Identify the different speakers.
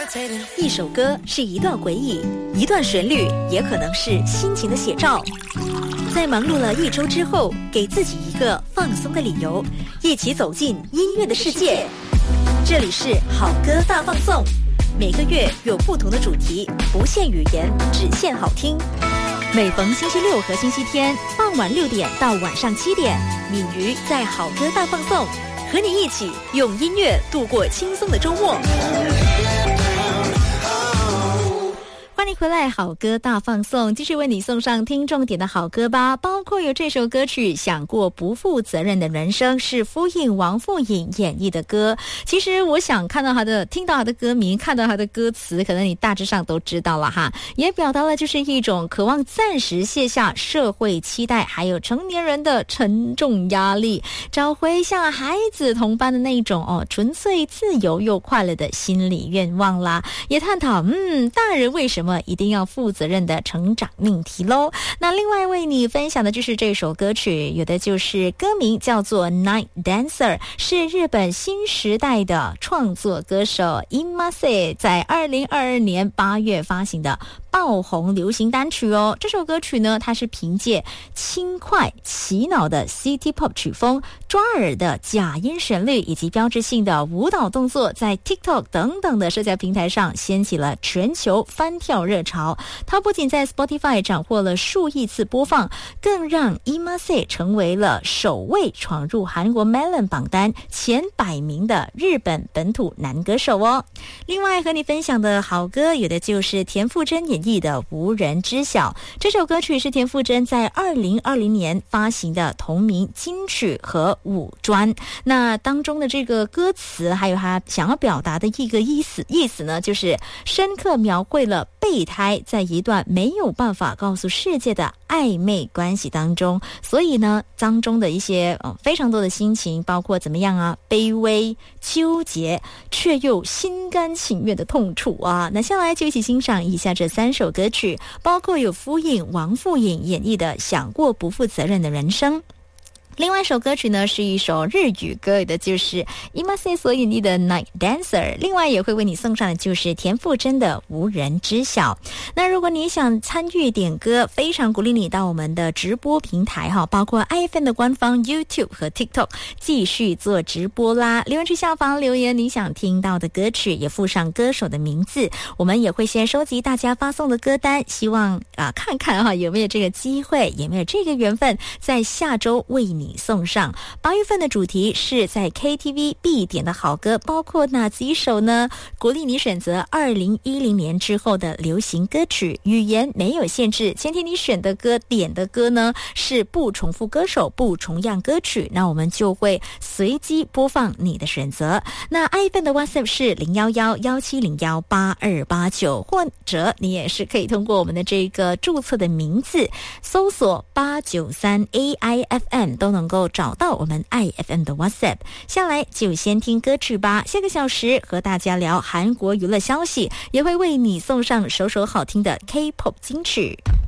Speaker 1: 一首歌是一段回忆，一段旋律也可能是心情的写照。在忙碌了一周之后，给自己一个放松的理由，一起走进音乐的世界。这里是好歌大放送，每个月有不同的主题，不限语言，只限好听。每逢星期六和星期天傍晚6点到晚上7点，敏瑜在好歌大放送，和你一起用音乐度过轻松的周末。欢迎回来，好歌大放送，继续为你送上听众点的好歌吧，包括有这首歌曲《想过不负责任的人生》，是呼应王富颖演绎的歌。其实我想听到他的歌名，看到他的歌词，可能你大致上都知道了哈，也表达了就是一种渴望暂时卸下社会期待还有成年人的沉重压力，找回像孩子同般的那种纯粹自由又快乐的心理愿望啦，也探讨大人为什么一定要负责任的成长命题咯。那另外为你分享的就是这首歌曲，有的就是歌名叫做 Night Dancer， 是日本新时代的创作歌手 Imase 在2022年8月发行的爆红流行单曲哦。这首歌曲呢，它是凭借轻快洗脑的 City Pop 曲风，抓耳的假音旋律以及标志性的舞蹈动作，在 TikTok 等等的社交平台上掀起了全球翻跳热潮。它不仅在 Spotify 斩获了数亿次播放，更让 Imase 成为了首位闯入韩国 Melon 榜单前100名的日本本土男歌手哦。另外和你分享的好歌，有的就是田馥甄演绎的《无人知晓》。这首歌曲是田馥甄在2020年发行的同名金曲和舞专。那当中的这个歌词还有他想要表达的一个意思呢，就是深刻描绘了备胎在一段没有办法告诉世界的暧昧关系当中，所以呢当中的一些非常多的心情，包括怎么样啊，卑微、纠结，却又心甘情愿的痛楚啊。那下来就一起欣赏以下这3首歌曲，包括有呼应王富颖演绎的《想过不负责任的人生》。另外一首歌曲呢是一首日语歌，的就是 Imase 所演绎的 Night Dancer。 另外也会为你送上的就是田馥甄的无人知晓。那如果你想参与点歌，非常鼓励你到我们的直播平台包括 iFM 的官方 YouTube 和 TikTok 继续做直播啦。留言区下方留言你想听到的歌曲，也附上歌手的名字，我们也会先收集大家发送的歌单，希望看看有没有这个机会，有没有这个缘分，在下周为你送上。8月份的主题是在 KTV 必点的好歌，包括哪几首呢？鼓励你选择2010年之后的流行歌曲，语言没有限制，前提你选的歌点的歌呢是不重复歌手不重样歌曲，那我们就会随机播放你的选择。那iFM的 WhatsApp 是011-1701-8289，或者你也是可以通过我们的这个注册的名字搜索893 AIFM 都能够找到我们 iFM 的 WhatsApp。 下来就先听歌曲吧，下个小时和大家聊韩国娱乐消息，也会为你送上首好听的 K-pop 金曲。